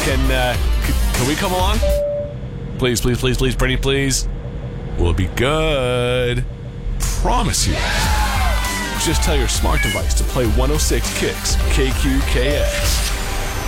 Can we come along? Please, Brittany, please. We'll be good. Promise you. Just tell your smart device to play 106 Kicks, KQKX.